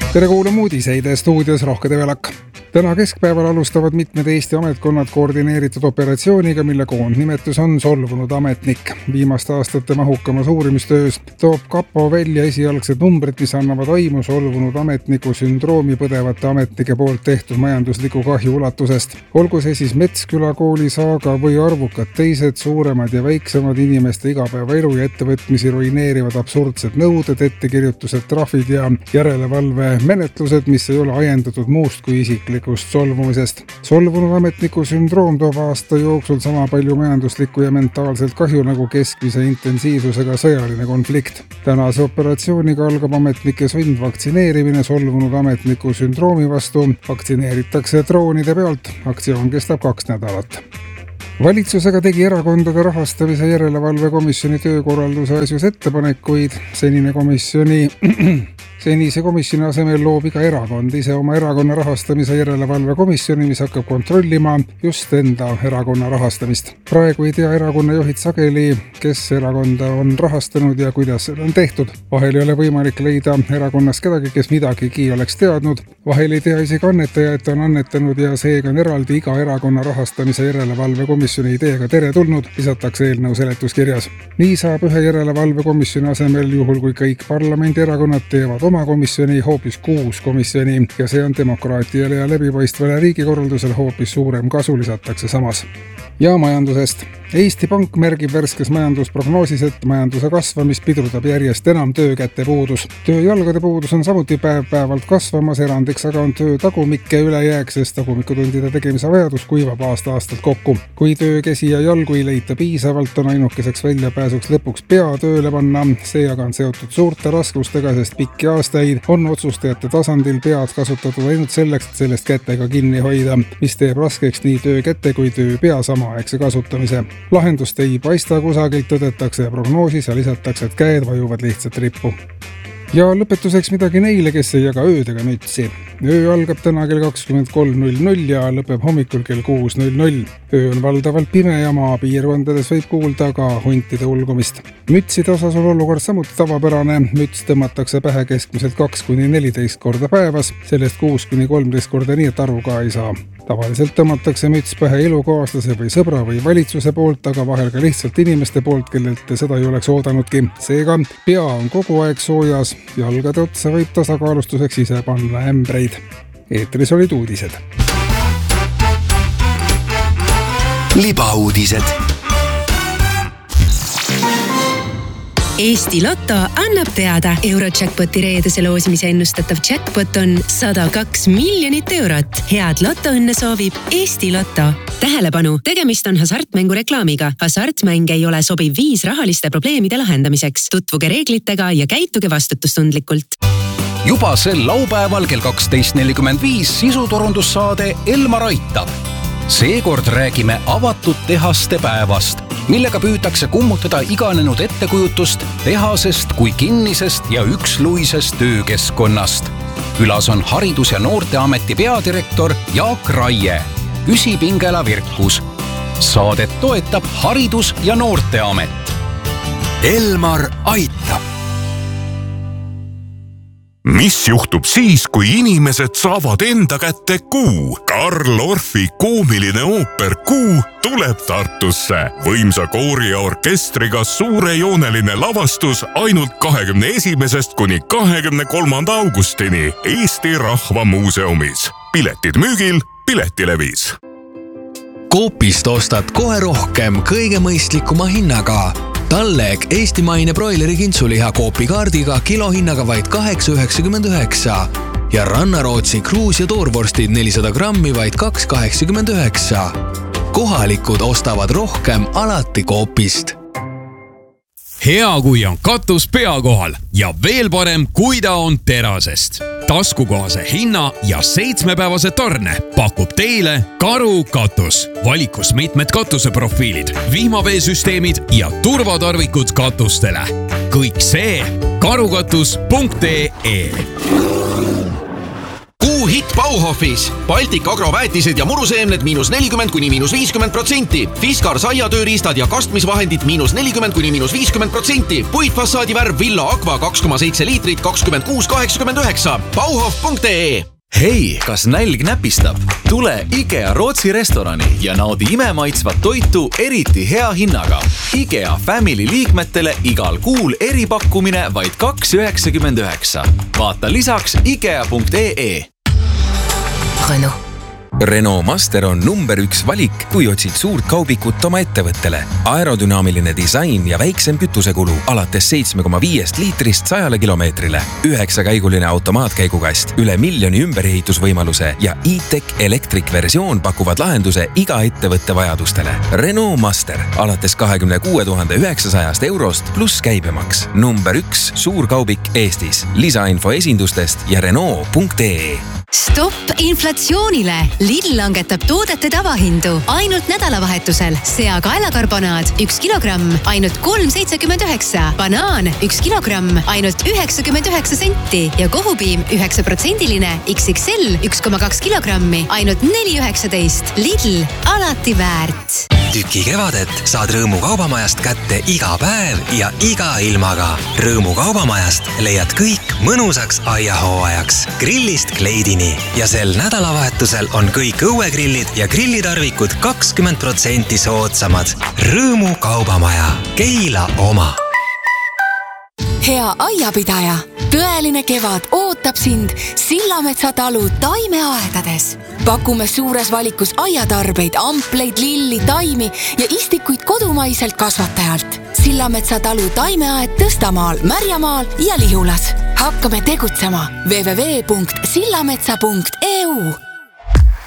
Tere kuulama uudiseid stuudios Rohke Develak. Täna keskpäeval alustavad mitmed Eesti ametkonnad koordineeritud operatsiooniga, mille koondnimetus on solvunud ametnik. Viimaste aastate mahukamas uurimistöös toob Kapo välja esialgsed numbrid, mis annavad aimu solvunud ametniku sündroomi põdevate ametnike poolt tehtud majandusliku kahju ulatusest. Olgu see siis Metsküla kooli saaga või arvukad teised suuremad ja väiksemad inimeste igapäevaelu ja ettevõtmisi ruineerivad absurdsed nõuded, ettekirjutused, trahvid ja järelevalve menetlused, mis ei ole ajendatud muust kui isiklikust solvumisest. Solvunud ametniku sündroom toob aasta jooksul sama palju majanduslikku ja mentaalselt kahju nagu keskmise intensiivsusega sõjaline konflikt. Tänase operatsiooniga algab ametnike sundvaktsineerimine solvunud ametniku sündroomi vastu. Vaktsineeritakse droonide pealt. Aktsioon kestab 2 nädalat. Valitsusega tegi erakondade rahastamise järelevalve komisjoni töökorralduse asjus ettepanekuid. Senise komisjoni asemel loob iga erakond ise oma erakonna rahastamise järelevalve komisjoni, mis hakkab kontrollima just enda erakonna rahastamist. Praegu ei tea erakonna juhid sageli, kes erakonda on rahastanud ja kuidas seda on tehtud. Vahel ei ole võimalik leida erakonnas kedagi, kes midagigi oleks teadnud. Vahel ei tea isegi annetaja, et on annetanud ja seega on eraldi iga erakonna rahastamise järelevalve komisjoni ideega teretulnud, lisatakse eelnõu seletuskirjas. Nii saab ühe järelevalve komisjoni asemel, juhul kui kõik parlamendierakonnad teevad oma komisjoni, hoopis 6 komisjoni ja see on demokraatiale ja läbipaistvale riigikorraldusel hoopis suurem kasu, lisatakse samas. Ja majandusest. Eesti Pank märgib värskes majandusprognoosis, et majanduse kasvamist pidurdab järjest enam töökäte puudus. Tööjalgade puudus on samuti päev-päevalt kasvamas, erandiks aga on töö tagumikke ülejääk, sest tagumikutundide tegemise vajadus kuivab aasta-aastalt kokku. Kui töökäsi ja jalgu ei leita piisavalt, on ainukeseks väljapääsuks lõpuks pea tööle panna. See aga on seotud suurte raskustega, sest pikki aastaid on otsustajate tasandil pead kasutatud ainult selleks, et sellest kätega kinni hoida, mis teeb raskeks nii töökäte kui tööpea samaaegse kasutamise. Lahendust ei paista kusagilt, tõdetakse prognoosis ja lisatakse, et käed vajuvad lihtsalt rippu. Ja lõpetuseks midagi neile, kes ei jaga öödega mütsi. Öö algab täna kell 23.00 ja lõpeb hommikul kell 6.00. Öö on valdavalt pime ja maapiirkondades võib kuulda ka huntide ulgumist. Mütside osas on olukord samuti tavapärane. Müts tõmmatakse pähe keskmiselt 2-14 korda päevas, sellest 6-13 korda nii, et aru ka ei saa. Tavaliselt tõmmatakse müts pähe elukaaslase või sõbra või valitsuse poolt, aga vahel ka lihtsalt inimeste poolt, kellelt seda ei oleks oodanudki. Seega pea on kogu aeg soojas, jalgade otsa võib tasakaalustuseks ise panna ämbreid. Eetris olid uudised. Libauudised. Eesti Lotto annab teada. Eurojackpoti reedese loosimise ennustatav jackpot on 102 miljonit eurot. Head lotoõnne soovib Eesti Lotto. Tähelepanu, tegemist on hasartmängu reklaamiga. Hasartmäng ei ole sobiv viis rahaliste probleemide lahendamiseks. Tutvuge reeglitega ja käituge vastutustundlikult. Juba sel laupäeval kell 12.45 sisuturundussaade Elmar aitab. Seekord räägime avatud tehaste päevast, millega püütakse kummutada iganenud ettekujutust tehasest kui kinnisest ja üksluisest töökeskkonnast. Külas on Haridus- ja Noorteameti peadirektor Jaak Raie. Küsib Ingela Virkus. Saadet toetab Haridus- ja Noorteamet. Elmar aitab. Mis juhtub siis, kui inimesed saavad enda kätte Kuu? Karl Orfi koomiline ooper Kuu tuleb Tartusse. Võimsa koori ja orkestriga suurejooneline lavastus ainult 21. kuni 23. augustini Eesti Rahva Muuseumis. Piletid müügil Piletilevis. Coopist ostad kohe rohkem kõige mõistlikuma hinnaga. Talleg eestimaine broileri kintsuliha Coopi kaardiga kilohinnaga vaid 8,99 ja Rannarootsi kruus- ja toorvorstid 400 grammi vaid 2,89. Kohalikud ostavad rohkem alati Coopist. Hea, kui on katus pea kohal ja veel parem, kui ta on terasest. Taskukohase hinna ja 7-päevase tarne pakub teile Karu katus. Valikus mitmed katuseprofiilid, vihmaveesüsteemid ja turvatarvikud katustele. Kõik see karukatus.ee. hitt Bauhofis. Baltic Agro väetised ja muruseemned -40––50%. Fiskar saiatööriistad ja kastmisvahendid -40––50%. Puitfassaadi värv Villa Aqua 2,7 liitrit 26,89. Bauhof.ee. Hei, kas nälg näpistab? Tule IKEA Rootsi restorani ja naudi imemaitsvat toitu eriti hea hinnaga. IKEA Family liikmetele igal kuul eripakkumine vaid 2,99. Vaata lisaks IKEA.ee. Renault. Renault Master on number 1 valik, kui otsid suurt kaubikut oma ettevõttele. Aerodünaamiline disain ja väiksem kütusekulu alates 7,5 liitrist 100 kilomeetrile. 9-käiguline automaatkäigukast, üle 1 miljoni ümberehitusvõimaluse ja e-tech Electric versioon pakuvad lahenduse iga ettevõtte vajadustele. Renault Master alates 26 900 eurost pluss käibemaks. Number 1 suurkaubik Eestis. Lisainfo esindustest ja Renault.ee. Stopp inflatsioonile! Lidl langetab toodete tavahindu ainult nädalavahetusel. Seakaelakarbonaad 1 kilogramm ainult 3,79. Banaan 1 kilogramm ainult 99 senti ja kohupiim 9% XXL 1,2 kilogrammi ainult 4,19. Lidl, alati väärt. Tüki kevadet saad Rõõmu kaubamajast kätte iga päev ja iga ilmaga. Rõõmu kaubamajast leiad kõik mõnusaks aiahooajaks. Grillist kleidini. Ja sel nädalavahetusel on kõik õuegrillid ja grillitarvikud 20% soodsamad. Rõõmu kaubamaja. Keila oma. Hea aiapidaja, tõeline kevad ootab sind Sillametsa talu taimeaedades. Pakume suures valikus aiatarbeid, ampleid, lilli, taimi ja istikuid kodumaiselt kasvatajalt. Sillametsa talu taimeaed Tõstamaal, Märjamaal ja Lihulas. Hakkame tegutsema www.sillametsa.eu.